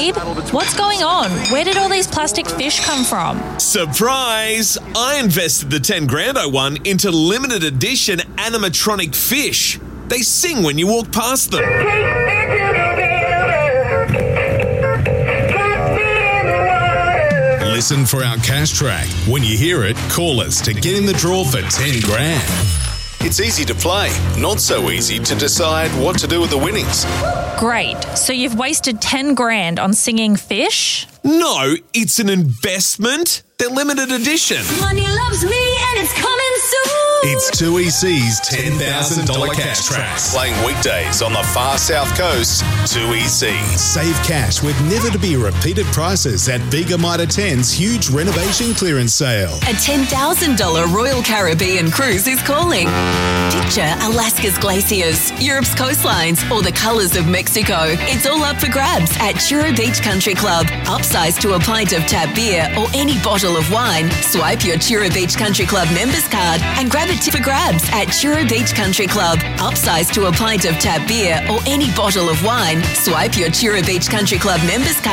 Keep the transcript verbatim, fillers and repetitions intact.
Abe. What's going on? Where did all these plastic fish come from? Surprise! I invested the ten grand I won into limited edition animatronic fish. They sing when you walk past them. Listen for our cash track. When you hear it, call us to get in the draw for ten grand. It's easy to play, not so easy to decide what to do with the winnings. Great. So you've wasted ten grand on singing fish? No, it's an investment. They're limited edition. Money loves me and it's coming soon. It's two E C's ten thousand dollars cash tracks. Playing weekdays on the far south coast. two E C. Save cash with never to be repeated prices at Bega Mitre ten's huge renovation clearance sale. A ten thousand dollars Royal Caribbean cruise is calling. Picture Alaska's glaciers, Europe's coastlines, or the colours of Mexico. It's all up for grabs at Churro Beach Country Club. Upsize to a pint of tap beer or any bottle of wine. Swipe your Churro Beach Country Club members card and grab a tip for grabs at Churro Beach Country Club. Upsize to a pint of tap beer or any bottle of wine. Swipe your Churro Beach Country Club members card